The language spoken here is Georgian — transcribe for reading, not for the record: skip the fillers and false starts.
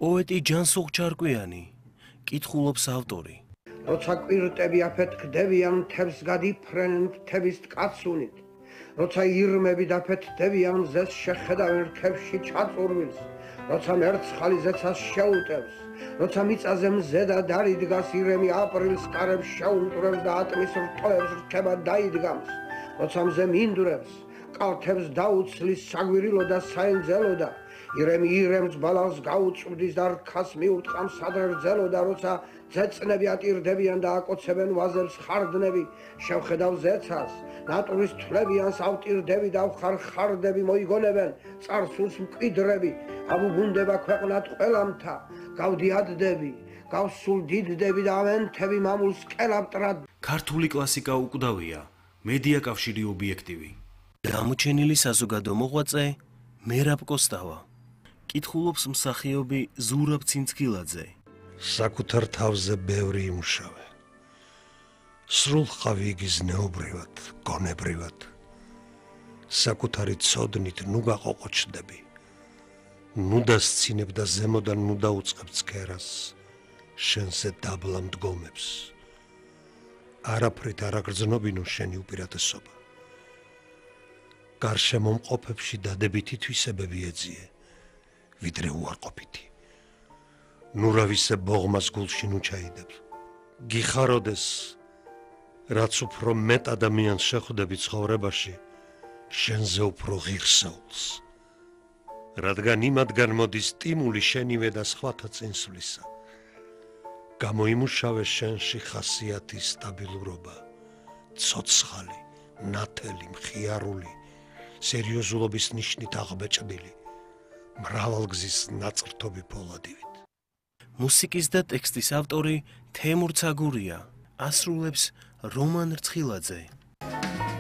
პოეტი ჯანსუღ ჩარკვიანი, კითხულობს ავტორი. როცა კვირტები აფეთქდებიან, მთებს გადიფრენენ მთების ტკაცუნით. როცა ირმები დაფეთქდებიან, ზეს შეხედავენ რქებში ჩაწურვილს. როცა მერცხალი ზეცას შეუტევს, როცა მიწაზე მზედა დარიდგას, ირემი აპრილს კარებს შეუმტვრევს და ატმის რტოებს რქება დაიდგამს. როცა მზე მინდვრებს, კალთებს დაუცლის საგვირილო და საენძელო და ირემი ირემს ბალახს გაუწვდის და რქას მიუტყამს სადღერძელო და როცა ძეწნები ატირდებიან და აკოცებენ ვაზებს ხარდნები, შევხედავ ზეცას, ნატურის თვლებიანს ავტირდები და ხარდები მოიგონებენ, წარსულს მკვიდრები, ამუბუნდება ქვეყნად ყველამთა, გავდიადდები, გავსულ დიდდები და ავენთები მამულს კელაპტრად. ქართული კლასიკა უკვდავია, მედია კავშირი ობიექტივი. გამოჩენილი საზოგადო მოღვაწე მერაბ კოსტავა. კითხულობს მსახიობი ზურაბ ცინცქილაძე. საკუთარ თავზე ბევრი იმუშავე. სრულ ხავი იგიზნეობრივად, გონებრივად. საკუთარი ცოდნით ნუ გაყოყოჩდები. ნუ დასცინებ და ზემოდან ნუ დაუწყებ ცქერას, შენზე დაბლა მდგომებს. არაფრით არ აგრძნობინო შენი უპირატესობა. გარშემომყოფებში დადებითი თვისებები ეძიე, ვიდრე უარყოფითი. ნურავისე ბოღმას გულში ნუ ჩაიდებ. გიხაროდეს, რაც უფრო მეტ ადამიანს შეხვდები ცხოვრებაში, შენზე უფრო ღირსეულს. რადგან იმათგან მოდის სტიმული შენივე და სხვათა წინსვლისა. გამოიმუშავე შენში ხასიათი სტაბილურობა, ცოცხალი, ნათელი, მხიარული, სერიოზულობის ნიშნით აღბეჭდილი, მრავალგზის ნაწყრთობი ფოლადივით. მუსიკის და ტექსტის ავტორი თემურ ცაგურია, ასრულებს რომან რცხილაძე.